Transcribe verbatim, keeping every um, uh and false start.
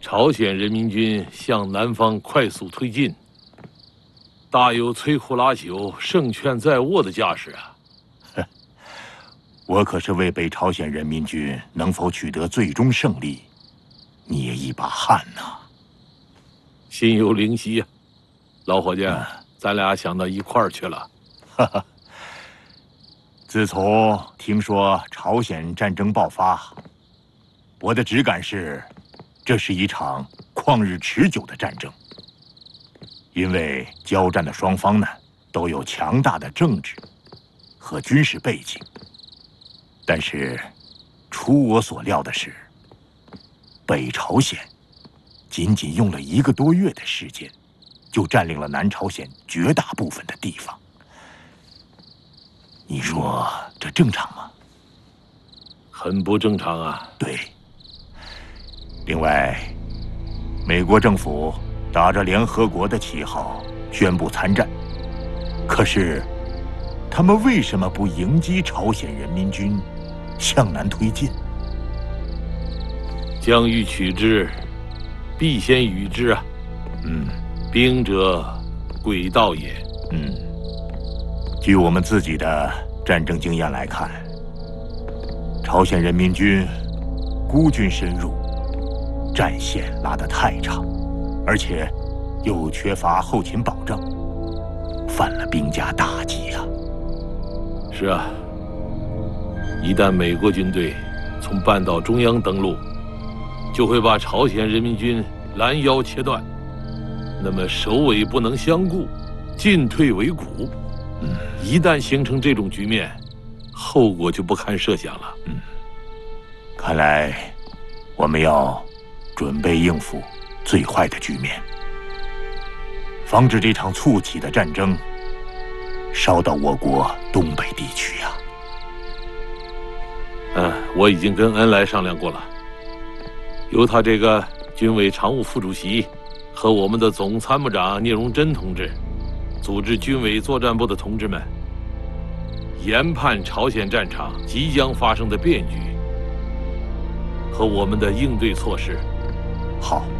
朝鲜人民军向南方快速推进，大有摧枯拉朽、胜券在握的架势啊！ 我可是为北朝鲜人民军能否取得最终胜利捏一把汗呐！ 心有灵犀呀，老伙计，嗯、咱俩想到一块儿去了。 哈哈。自从听说朝鲜战争爆发，我的直感是，这是一场旷日持久的战争。因为交战的双方呢，都有强大的政治和军事背景。但是，出我所料的是，北朝鲜仅仅用了一个多月的时间，就占领了南朝鲜绝大部分的地方。你说这正常吗？ 很不正常啊！ 对。另外，美国政府打着联合国的旗号宣布参战，可是他们为什么不迎击朝鲜人民军向南推进？ 将欲取之，必先予之啊！ 嗯， 兵者，诡道也。 嗯，据我们自己的战争经验来看，朝鲜人民军孤军深入，战线拉得太长，而且又缺乏后勤保障，犯了兵家大忌啊！ 是啊。一旦美国军队从半岛中央登陆，就会把朝鲜人民军拦腰切断。那么首尾不能相顾，进退维谷。 嗯， 一旦形成这种局面，后果就不堪设想了。 嗯，看来我们要准备应付最坏的局面，防止这场促起的战争烧到我国东北地区呀。 嗯，我已经跟恩来商量过了，由他这个军委常务副主席和我们的总参谋长聂荣臻同志组织军委作战部的同志们研判朝鲜战场即将发生的变局和我们的应对措施。 好。